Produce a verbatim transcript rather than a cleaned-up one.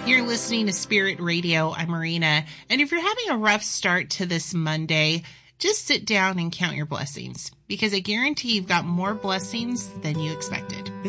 You're listening to Spirit Radio. I'm Marina. And if you're having a rough start to this Monday, just sit down and count your blessings, because I guarantee you've got more blessings than you expected.